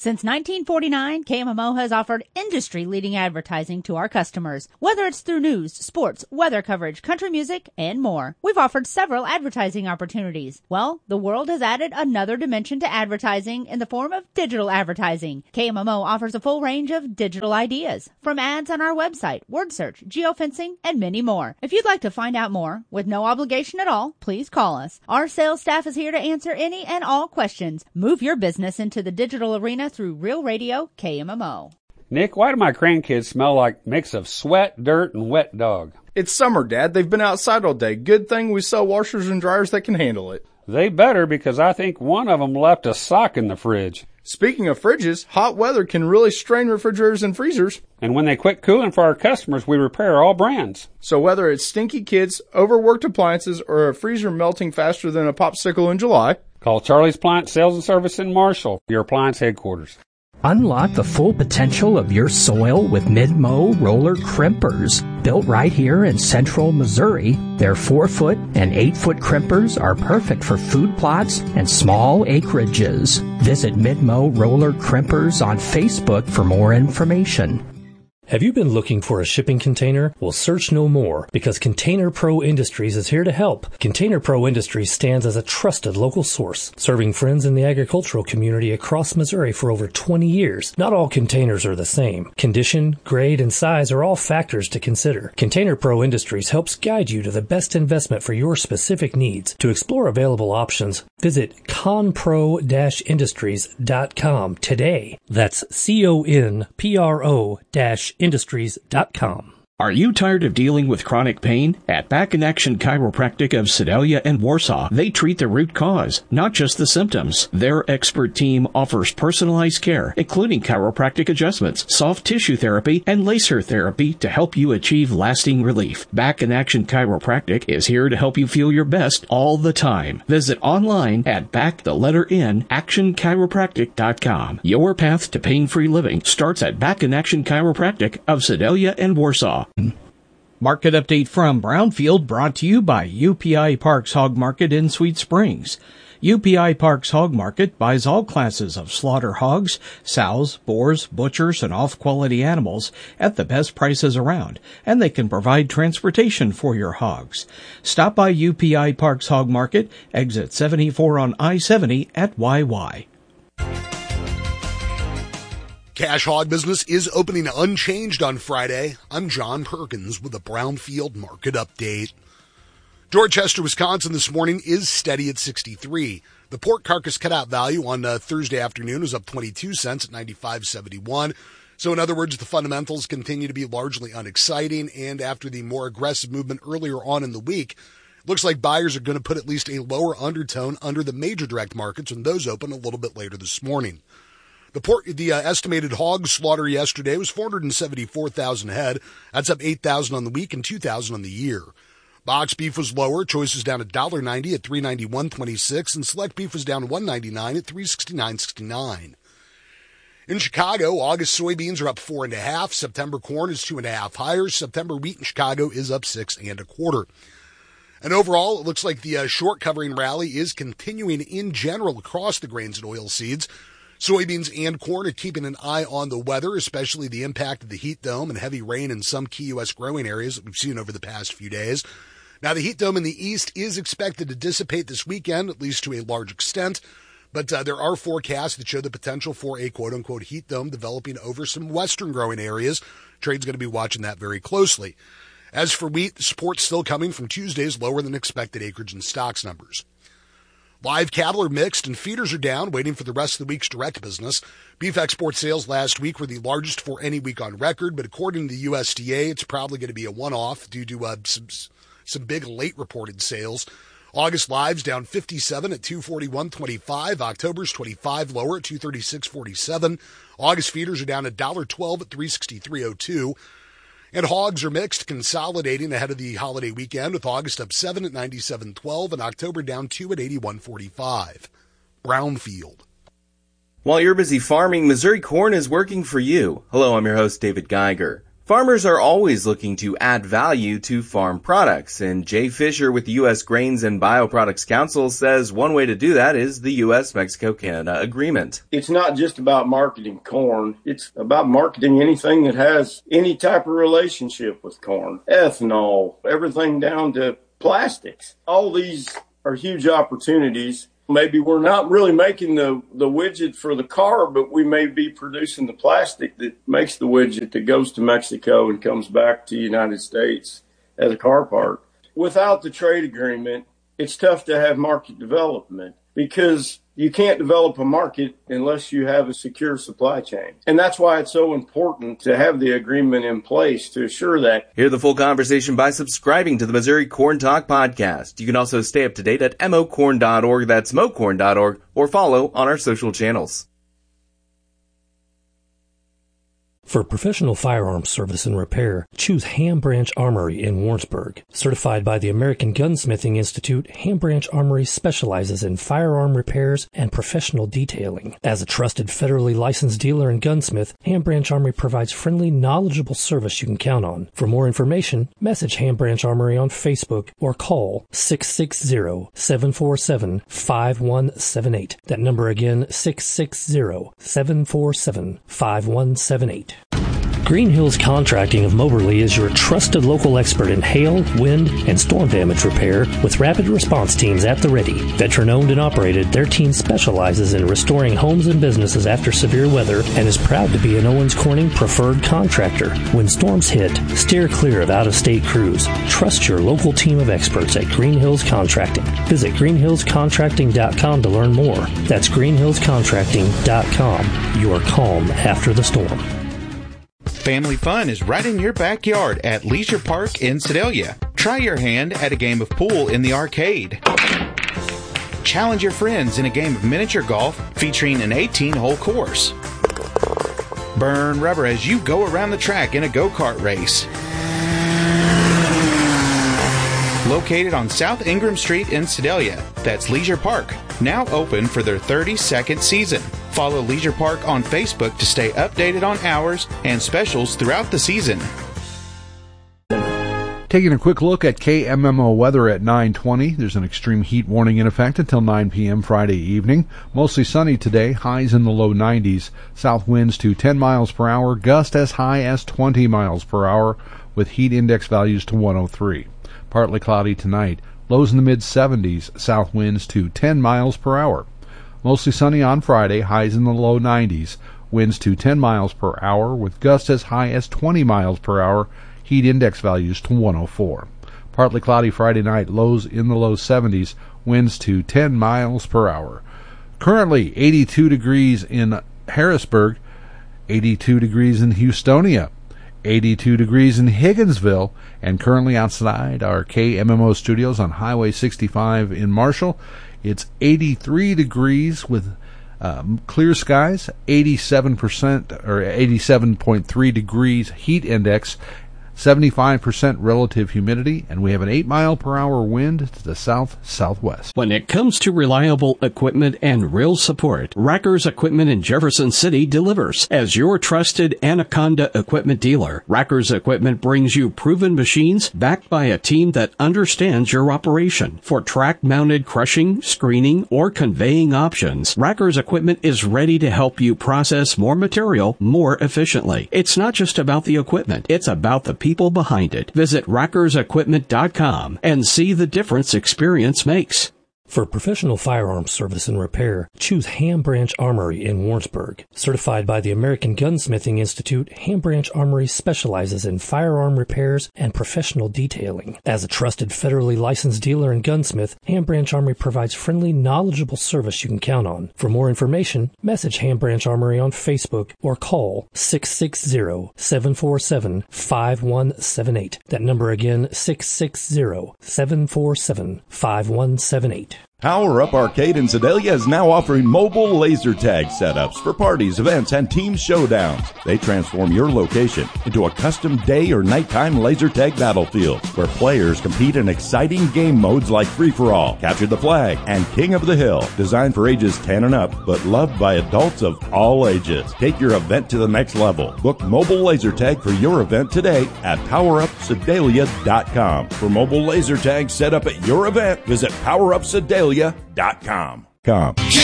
Since 1949, KMMO has offered industry-leading advertising to our customers. Whether it's through news, sports, weather coverage, country music, and more, we've offered several advertising opportunities. Well, the world has added another dimension to advertising in the form of digital advertising. KMMO offers a full range of digital ideas, from ads on our website, word search, geofencing, and many more. If you'd like to find out more, with no obligation at all, please call us. Our sales staff is here to answer any and all questions. Move your business into the digital arena through Real Radio KMMO. Nick, why do my grandkids smell like a mix of sweat, dirt, and wet dog? It's summer, Dad. They've been outside all day. Good thing we sell washers and dryers that can handle it. They better, because I think one of them left a sock in the fridge. Speaking of fridges, hot weather can really strain refrigerators and freezers. And when they quit cooling for our customers, we repair all brands. So whether it's stinky kids, overworked appliances, or a freezer melting faster than a popsicle in July, call Charlie's Appliance Sales and Service in Marshall, your appliance headquarters. Unlock the full potential of your soil with Mid-Mow roller crimpers. Built right here in central Missouri, their 4-foot and 8-foot crimpers are perfect for food plots and small acreages. Visit Mid-Mow roller crimpers on Facebook for more information. Have you been looking for a shipping container? Well, search no more, because Container Pro Industries is here to help. Container Pro Industries stands as a trusted local source, serving friends in the agricultural community across Missouri for over 20 years. Not all containers are the same. Condition, grade, and size are all factors to consider. Container Pro Industries helps guide you to the best investment for your specific needs. To explore available options, visit conpro-industries.com today. That's CONPRO-industries.com. Are you tired of dealing with chronic pain? At Back in Action Chiropractic of Sedalia and Warsaw, they treat the root cause, not just the symptoms. Their expert team offers personalized care, including chiropractic adjustments, soft tissue therapy, and laser therapy to help you achieve lasting relief. Back in Action Chiropractic is here to help you feel your best all the time. Visit online at actionchiropractic.com. Your path to pain-free living starts at Back in Action Chiropractic of Sedalia and Warsaw. Market update from Brownfield, brought to you by UPI Parks Hog Market in Sweet Springs. UPI Parks Hog Market buys all classes of slaughter hogs, sows, boars, butchers, and off-quality animals at the best prices around, and they can provide transportation for your hogs. Stop by UPI Parks Hog Market, exit 74 on I-70 at YY. Cash hog business is opening unchanged on Friday. I'm John Perkins with a Brownfield market update. Dorchester, Wisconsin this morning is steady at 63. The pork carcass cutout value on Thursday afternoon was up 22 cents at 95.71. So in other words, the fundamentals continue to be largely unexciting, and after the more aggressive movement earlier on in the week, looks like buyers are going to put at least a lower undertone under the major direct markets, and those open a little bit later this morning. The estimated hog slaughter yesterday was 474,000 head. That's up 8,000 on the week and 2,000 on the year. Box beef was lower. Choice was down $1.90 at $391.26, and select beef was down $1.99 at $369.69. In Chicago, August soybeans are up 4.5. September corn is 2.5 higher. September wheat in Chicago is up 6 1/4. And overall, it looks like the short covering rally is continuing in general across the grains and oilseeds. Soybeans and corn are keeping an eye on the weather, especially the impact of the heat dome and heavy rain in some key U.S. growing areas that we've seen over the past few days. Now, the heat dome in the east is expected to dissipate this weekend, at least to a large extent, but there are forecasts that show the potential for a quote-unquote heat dome developing over some western growing areas. Trade's going to be watching that very closely. As for wheat, the support's still coming from Tuesday's lower than expected acreage and stocks numbers. Live cattle are mixed and feeders are down, waiting for the rest of the week's direct business. Beef export sales last week were the largest for any week on record, but according to the USDA, it's probably going to be a one-off due to some big late reported sales. August lives down 57 at 241.25. October's 25 lower at 236.47. August feeders are down $1.12 at 363.02. And hogs are mixed, consolidating ahead of the holiday weekend, with August up 7 at 97.12 and October down 2 at 81.45. Brownfield. While you're busy farming, Missouri Corn is working for you. Hello, I'm your host, David Geiger. Farmers are always looking to add value to farm products, and Jay Fisher with the U.S. Grains and Bioproducts Council says one way to do that is the U.S.-Mexico-Canada agreement. It's not just about marketing corn. It's about marketing anything that has any type of relationship with corn. Ethanol, everything down to plastics. All these are huge opportunities. Maybe we're not really making the widget for the car, but we may be producing the plastic that makes the widget that goes to Mexico and comes back to the United States as a car part. Without the trade agreement, it's tough to have market development because you can't develop a market unless you have a secure supply chain. And that's why it's so important to have the agreement in place to assure that. Hear the full conversation by subscribing to the Missouri Corn Talk podcast. You can also stay up to date at mocorn.org, that's mocorn.org, or follow on our social channels. For professional firearms service and repair, choose Ham Branch Armory in Warrensburg. Certified by the American Gunsmithing Institute, Ham Branch Armory specializes in firearm repairs and professional detailing. As a trusted federally licensed dealer and gunsmith, Ham Branch Armory provides friendly, knowledgeable service you can count on. For more information, message Ham Branch Armory on Facebook or call 660-747-5178. That number again, 660-747-5178. Green Hills Contracting of Moberly is your trusted local expert in hail, wind, and storm damage repair with rapid response teams at the ready. Veteran-owned and operated, their team specializes in restoring homes and businesses after severe weather and is proud to be an Owens Corning preferred contractor. When storms hit, steer clear of out-of-state crews. Trust your local team of experts at Green Hills Contracting. Visit greenhillscontracting.com to learn more. That's greenhillscontracting.com. Your calm after the storm. Family fun is right in your backyard at Leisure Park in Sedalia. Try your hand at a game of pool in the arcade. Challenge your friends in a game of miniature golf featuring an 18-hole course. Burn rubber as you go around the track in a go-kart race. Located on South Ingram Street in Sedalia, that's Leisure Park, now open for their 32nd season. Follow Leisure Park on Facebook to stay updated on hours and specials throughout the season. Taking a quick look at KMMO weather at 9:20. There's an extreme heat warning in effect until 9 p.m. Friday evening. Mostly sunny today, highs in the low 90s. South winds to 10 miles per hour, gust as high as 20 miles per hour with heat index values to 103. Partly cloudy tonight, lows in the mid-70s, south winds to 10 miles per hour. Mostly sunny on Friday, highs in the low 90s, winds to 10 miles per hour with gusts as high as 20 miles per hour, heat index values to 104. Partly cloudy Friday night, lows in the low 70s, winds to 10 miles per hour. Currently 82 degrees in Harrisburg, 82 degrees in Houstonia, 82 degrees in Higginsville, and currently outside our KMMO studios on Highway 65 in Marshall, it's 83 degrees with clear skies, 87% or 87.3 degrees heat index, 75% relative humidity, and we have an 8-mile-per-hour wind to the south-southwest. When it comes to reliable equipment and real support, Racker's Equipment in Jefferson City delivers. As your trusted Anaconda equipment dealer, Racker's Equipment brings you proven machines backed by a team that understands your operation. For track-mounted crushing, screening, or conveying options, Racker's Equipment is ready to help you process more material more efficiently. It's not just about the equipment, it's about the people behind it. Visit rackersequipment.com and see the difference experience makes. For professional firearms service and repair, choose Ham Branch Armory in Warrensburg. Certified by the American Gunsmithing Institute, Ham Branch Armory specializes in firearm repairs and professional detailing. As a trusted federally licensed dealer and gunsmith, Ham Branch Armory provides friendly, knowledgeable service you can count on. For more information, message Ham Branch Armory on Facebook or call 660-747-5178. That number again, 660-747-5178. Power Up Arcade in Sedalia is now offering mobile laser tag setups for parties, events, and team showdowns. They transform your location into a custom day or nighttime laser tag battlefield where players compete in exciting game modes like Free-for-All, Capture the Flag, and King of the Hill. Designed for ages 10 and up, but loved by adults of all ages. Take your event to the next level. Book mobile laser tag for your event today at PowerUpSedalia.com. For mobile laser tag set up at your event, visit PowerUpSedalia.com.